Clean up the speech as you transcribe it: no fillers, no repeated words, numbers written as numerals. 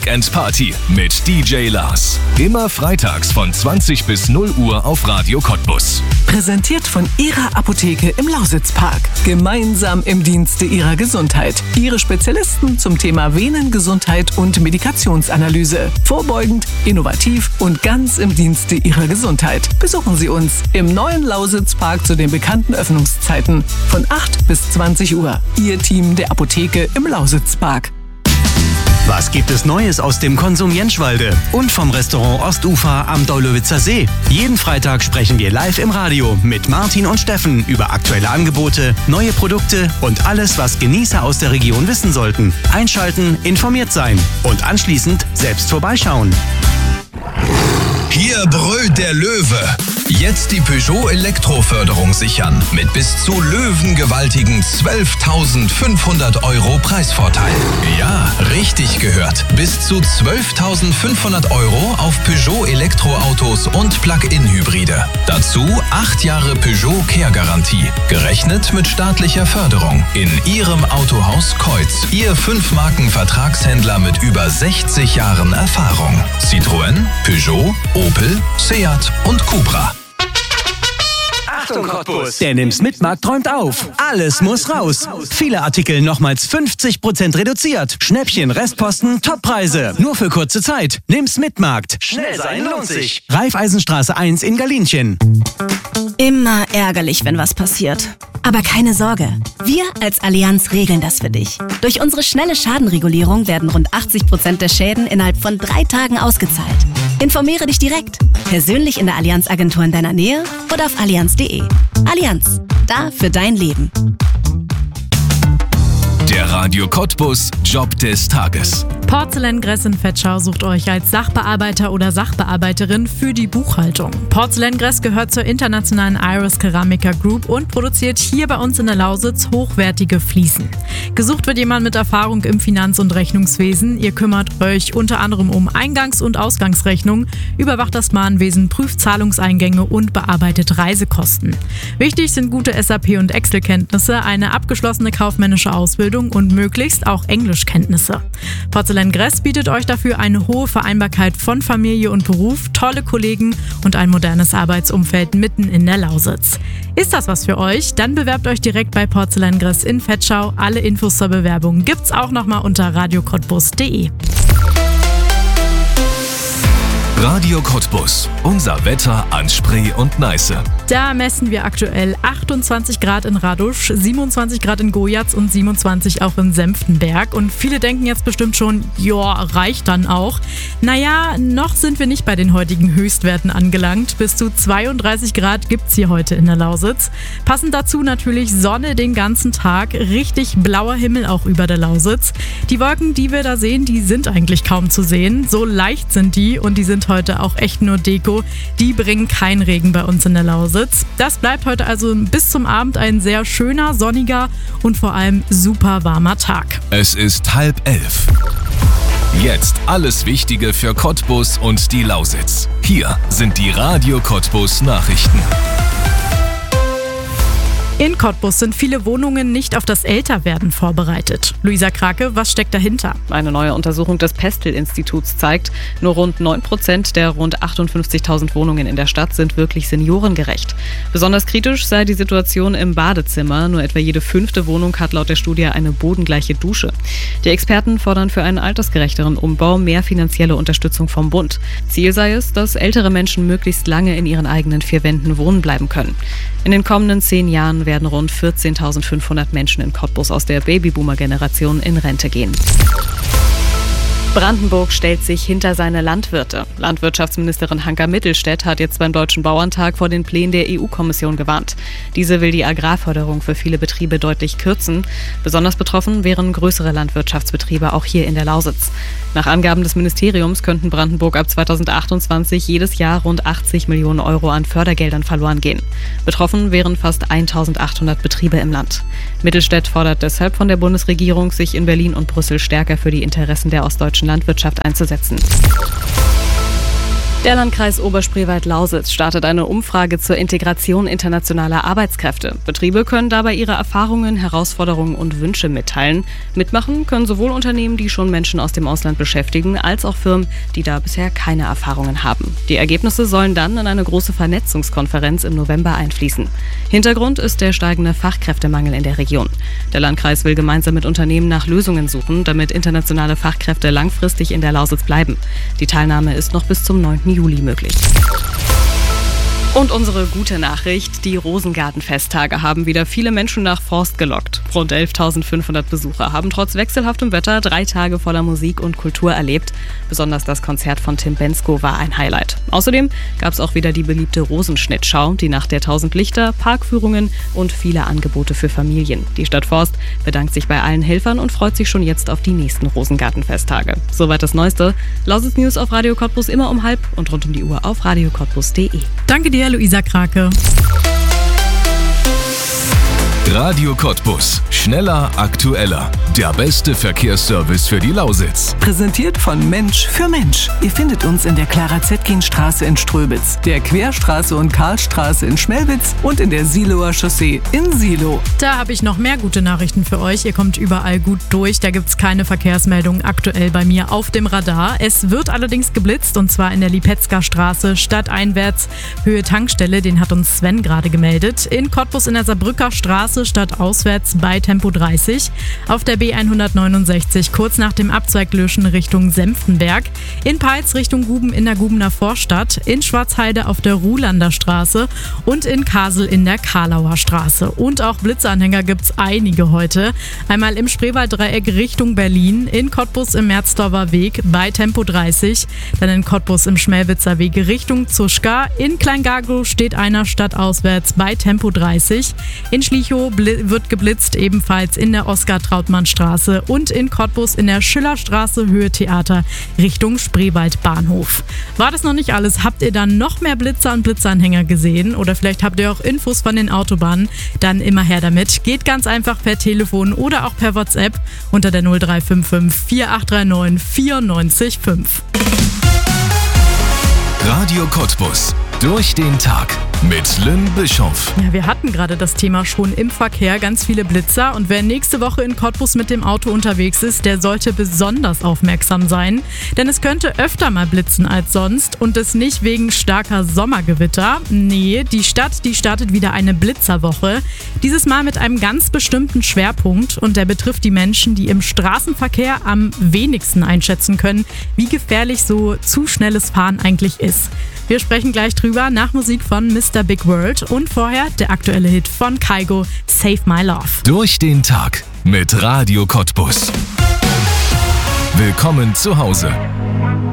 Weekend Party mit DJ Lars. Immer freitags von 20 bis 0 Uhr auf Radio Cottbus. Präsentiert von Ihrer Apotheke im Lausitzpark. Gemeinsam im Dienste Ihrer Gesundheit. Ihre Spezialisten zum Thema Venengesundheit und Medikationsanalyse. Vorbeugend, innovativ und ganz im Dienste Ihrer Gesundheit. Besuchen Sie uns im neuen Lausitzpark zu den bekannten Öffnungszeiten von 8 bis 20 Uhr. Ihr Team der Apotheke im Lausitzpark. Was gibt es Neues aus dem Konsum Jenschwalde und vom Restaurant Ostufer am Daulowitzer See? Jeden Freitag sprechen wir live im Radio mit Martin und Steffen über aktuelle Angebote, neue Produkte und alles, was Genießer aus der Region wissen sollten. Einschalten, informiert sein und anschließend selbst vorbeischauen. Hier brüllt der Löwe. Jetzt die Peugeot Elektroförderung sichern. Mit bis zu löwengewaltigen 12.500 € Preisvorteil. Ja, richtig gehört. Bis zu 12.500 € auf Peugeot Elektroautos und Plug-in-Hybride. Dazu 8 Jahre Peugeot Care-Garantie. Gerechnet mit staatlicher Förderung. In Ihrem Autohaus Keutz. Ihr 5-Marken-Vertragshändler mit über 60 Jahren Erfahrung. Citroën, Peugeot, Opel, Seat und Cupra. Achtung Cottbus! Der Nimm's-Mit-Markt träumt auf. Alles muss raus. Viele Artikel nochmals 50% reduziert. Schnäppchen, Restposten, Toppreise. Nur für kurze Zeit. Nimm's-Mit-Markt. Schnell sein lohnt sich. Raiffeisenstraße 1 in Galinchen. Immer ärgerlich, wenn was passiert. Aber keine Sorge, wir als Allianz regeln das für dich. Durch unsere schnelle Schadenregulierung werden rund 80% der Schäden innerhalb von 3 Tagen ausgezahlt. Informiere dich direkt, persönlich in der Allianz-Agentur in deiner Nähe oder auf allianz.de. Allianz, da für dein Leben. Der Radio Cottbus Job des Tages. Porzellangress in Vetschau sucht euch als Sachbearbeiter oder Sachbearbeiterin für die Buchhaltung. Porzellangress gehört zur internationalen Iris Keramica Group und produziert hier bei uns in der Lausitz hochwertige Fliesen. Gesucht wird jemand mit Erfahrung im Finanz- und Rechnungswesen. Ihr kümmert euch unter anderem um Eingangs- und Ausgangsrechnungen, überwacht das Mahnwesen, prüft Zahlungseingänge und bearbeitet Reisekosten. Wichtig sind gute SAP- und Excel-Kenntnisse, eine abgeschlossene kaufmännische Ausbildung und möglichst auch Englischkenntnisse. Porzellangress bietet euch dafür eine hohe Vereinbarkeit von Familie und Beruf, tolle Kollegen und ein modernes Arbeitsumfeld mitten in der Lausitz. Ist das was für euch? Dann bewerbt euch direkt bei Porzellangress in Vetschau. Alle Infos zur Bewerbung gibt's auch nochmal unter radiocottbus.de. Radio Cottbus. Unser Wetter an Spree und Neiße. Da messen wir aktuell 28 Grad in Radusch, 27 Grad in Gojatz und 27 auch in Senftenberg. Und viele denken jetzt bestimmt schon, ja, reicht dann auch. Naja, noch sind wir nicht bei den heutigen Höchstwerten angelangt. Bis zu 32 Grad gibt's hier heute in der Lausitz. Passend dazu natürlich Sonne den ganzen Tag, richtig blauer Himmel auch über der Lausitz. Die Wolken, die wir da sehen, die sind eigentlich kaum zu sehen. So leicht sind die und die sind heute auch echt nur Deko. Die bringen keinen Regen bei uns in der Lausitz. Das bleibt heute also bis zum Abend ein sehr schöner, sonniger und vor allem super warmer Tag. Es ist 10:30. Jetzt alles Wichtige für Cottbus und die Lausitz. Hier sind die Radio Cottbus Nachrichten. In Cottbus sind viele Wohnungen nicht auf das Älterwerden vorbereitet. Luisa Krake, was steckt dahinter? Eine neue Untersuchung des Pestel-Instituts zeigt, nur rund 9% der rund 58.000 Wohnungen in der Stadt sind wirklich seniorengerecht. Besonders kritisch sei die Situation im Badezimmer. Nur etwa jede 5. Wohnung hat laut der Studie eine bodengleiche Dusche. Die Experten fordern für einen altersgerechteren Umbau mehr finanzielle Unterstützung vom Bund. Ziel sei es, dass ältere Menschen möglichst lange in ihren eigenen 4 Wänden wohnen bleiben können. In den kommenden 10 Jahren werden rund 14.500 Menschen in Cottbus aus der Babyboomer-Generation in Rente gehen. Brandenburg stellt sich hinter seine Landwirte. Landwirtschaftsministerin Hanka Mittelstädt hat jetzt beim Deutschen Bauerntag vor den Plänen der EU-Kommission gewarnt. Diese will die Agrarförderung für viele Betriebe deutlich kürzen. Besonders betroffen wären größere Landwirtschaftsbetriebe auch hier in der Lausitz. Nach Angaben des Ministeriums könnten Brandenburg ab 2028 jedes Jahr rund 80 Millionen Euro an Fördergeldern verloren gehen. Betroffen wären fast 1.800 Betriebe im Land. Mittelstädt fordert deshalb von der Bundesregierung, sich in Berlin und Brüssel stärker für die Interessen der ostdeutschen Landwirtschaft einzusetzen. Der Landkreis Oberspreewald-Lausitz startet eine Umfrage zur Integration internationaler Arbeitskräfte. Betriebe können dabei ihre Erfahrungen, Herausforderungen und Wünsche mitteilen. Mitmachen können sowohl Unternehmen, die schon Menschen aus dem Ausland beschäftigen, als auch Firmen, die da bisher keine Erfahrungen haben. Die Ergebnisse sollen dann in eine große Vernetzungskonferenz im November einfließen. Hintergrund ist der steigende Fachkräftemangel in der Region. Der Landkreis will gemeinsam mit Unternehmen nach Lösungen suchen, damit internationale Fachkräfte langfristig in der Lausitz bleiben. Die Teilnahme ist noch bis zum 9. Juli möglich. Und unsere gute Nachricht, die Rosengarten-Festtage haben wieder viele Menschen nach Forst gelockt. Rund 11.500 Besucher haben trotz wechselhaftem Wetter 3 Tage voller Musik und Kultur erlebt. Besonders das Konzert von Tim Bendzko war ein Highlight. Außerdem gab es auch wieder die beliebte Rosenschnittschau, die Nacht der 1000 Lichter, Parkführungen und viele Angebote für Familien. Die Stadt Forst bedankt sich bei allen Helfern und freut sich schon jetzt auf die nächsten Rosengarten-Festtage. Soweit das Neueste. Lausitz News auf Radio Cottbus immer um 12 und rund um die Uhr auf radiocottbus.de. Danke dir, Luisa Krake. Radio Cottbus. Schneller, aktueller. Der beste Verkehrsservice für die Lausitz. Präsentiert von Mensch für Mensch. Ihr findet uns in der Clara-Zetkin-Straße in Ströbitz, der Querstraße und Karlstraße in Schmelwitz und in der Siloer Chaussee in Silo. Da habe ich noch mehr gute Nachrichten für euch. Ihr kommt überall gut durch. Da gibt es keine Verkehrsmeldungen aktuell bei mir auf dem Radar. Es wird allerdings geblitzt und zwar in der Lipetzker Straße stadteinwärts Höhe Tankstelle. Den hat uns Sven gerade gemeldet. In Cottbus in der Saarbrücker Straße stadtauswärts bei Tempo 30. Auf der B169 kurz nach dem Abzweiglöschen Richtung Senftenberg. In Peitz Richtung Guben in der Gubener Vorstadt. In Schwarzheide auf der Ruhlander Straße und in Kasel in der Karlauer Straße. Und auch Blitzanhänger gibt es einige heute. Einmal im Spreewalddreieck Richtung Berlin, in Cottbus im Merzdorfer Weg bei Tempo 30, dann in Cottbus im Schmelwitzer Weg Richtung Zuschka. In Kleingargow steht einer stadtauswärts bei Tempo 30. In Schlichow wird geblitzt, ebenfalls in der Oskar-Trautmann-Straße und in Cottbus in der Schillerstraße Höhe Theater Richtung Spreewald-Bahnhof. War das noch nicht alles? Habt ihr dann noch mehr Blitzer und Blitzanhänger gesehen? Oder vielleicht habt ihr auch Infos von den Autobahnen? Dann immer her damit. Geht ganz einfach per Telefon oder auch per WhatsApp unter der 0355 4839 94,5. Radio Cottbus. Durch den Tag mit Lynn Bischoff. Ja, wir hatten gerade das Thema schon im Verkehr, ganz viele Blitzer. Und wer nächste Woche in Cottbus mit dem Auto unterwegs ist, der sollte besonders aufmerksam sein. Denn es könnte öfter mal blitzen als sonst und es nicht wegen starker Sommergewitter. Nee, die Stadt, die startet wieder eine Blitzerwoche. Dieses Mal mit einem ganz bestimmten Schwerpunkt und der betrifft die Menschen, die im Straßenverkehr am wenigsten einschätzen können, wie gefährlich so zu schnelles Fahren eigentlich ist. Wir sprechen gleich drüber nach Musik von Mr. Big World und vorher der aktuelle Hit von Kygo, Save My Love. Durch den Tag mit Radio Cottbus. Willkommen zu Hause.